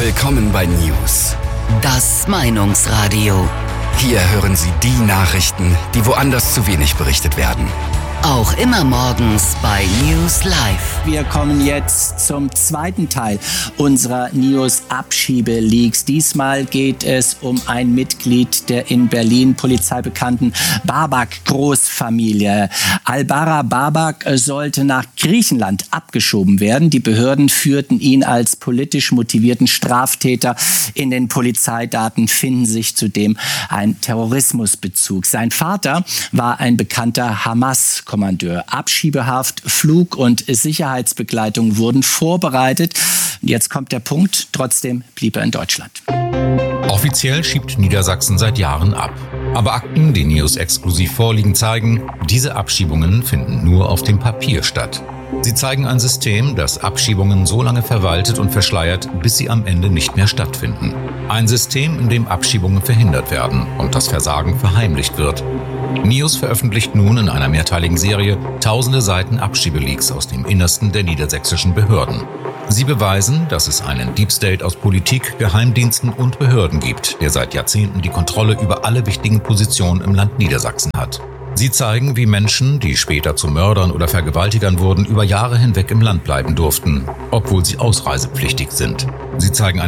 Willkommen bei News. Das Meinungsradio. Hier hören Sie die Nachrichten, die woanders zu wenig berichtet werden. Auch immer morgens bei News Live. Wir kommen jetzt zum zweiten Teil unserer News-Abschiebe-Leaks. Diesmal geht es um ein Mitglied der in Berlin polizeibekannten Babak-Großfamilie. Al-Bara Babak sollte nach Griechenland abgeschoben werden. Die Behörden führten ihn als politisch motivierten Straftäter. In den Polizeidaten finden sich zudem ein Terrorismusbezug. Sein Vater war ein bekannter Hamas-Kommandeur. Abschiebehaft, Flug- und Sicherheitsbegleitung wurden vorbereitet. Jetzt kommt der Punkt, trotzdem blieb er in Deutschland. Offiziell schiebt Niedersachsen seit Jahren ab. Aber Akten, die News exklusiv vorliegen, zeigen, diese Abschiebungen finden nur auf dem Papier statt. Sie zeigen ein System, das Abschiebungen so lange verwaltet und verschleiert, bis sie am Ende nicht mehr stattfinden. Ein System, in dem Abschiebungen verhindert werden und das Versagen verheimlicht wird. News veröffentlicht nun in einer mehrteiligen Serie tausende Seiten Abschiebeleaks aus dem Innersten der niedersächsischen Behörden. Sie beweisen, dass es einen Deep State aus Politik, Geheimdiensten und Behörden gibt, der seit Jahrzehnten die Kontrolle über alle wichtigen Positionen im Land Niedersachsen hat. Sie zeigen, wie Menschen, die später zu Mördern oder Vergewaltigern wurden, über Jahre hinweg im Land bleiben durften, obwohl sie ausreisepflichtig sind. Sie zeigen